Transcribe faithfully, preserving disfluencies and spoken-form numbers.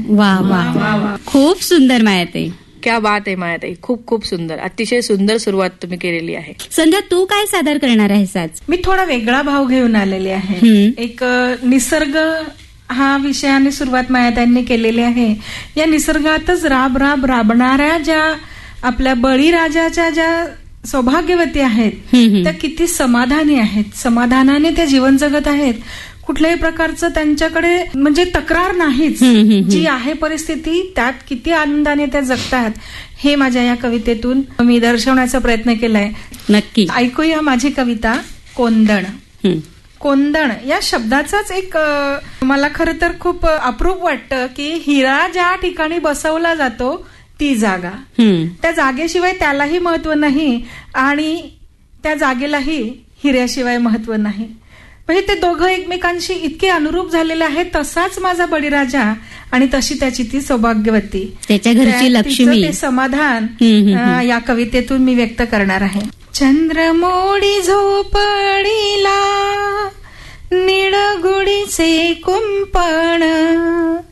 वा वा, खूप सुंदर मायाताई. क्या बात आहे मायाताई, खूप खूप सुंदर, अतिशय सुंदर सुरुवात तुम्ही केलेली आहे. संध्या, तू काय सादर करणार आहेस आज? मी थोडा वेगळा भाव घेऊन आलेले आहे. एक निसर्ग हा विषयाने सुरुवात मायाताईंनी केलेली आहे. या निसर्गातच राब राब राबणाऱ्या ज्या आपल्या बळीराजाच्या ज्या सौभाग्यवती आहेत त्या किती समाधानी आहेत, समाधानाने त्या जीवन जगत आहेत. कुठल्याही प्रकारचं त्यांच्याकडे म्हणजे तक्रार नाहीच. जी आहे परिस्थिती त्यात किती आनंदाने त्या जगतात हे माझ्या या कवितेतून मी दर्शवण्याचा प्रयत्न केलाय. नक्की ऐकूया माझी कविता कोंदण. कोंदण या शब्दाचाच एक मला खरं तर खूप अप्रूप वाटतं की हिरा ज्या ठिकाणी बसवला जातो ती जागा, त्या जागेशिवाय त्यालाही महत्व नाही आणि त्या जागेलाही हिऱ्याशिवाय महत्व नाही. म्हणजे ते दोघं एकमेकांशी इतके अनुरूप झालेले आहेत. तसाच माझा बळीराजा आणि तशी त्याची ती सौभाग्यवती, त्याच्या घरची लक्ष्मी, ते समाधान या कवितेतून मी व्यक्त करणार आहे. चंद्रमोडी झोपडीला निळगुडीचे कुंपण,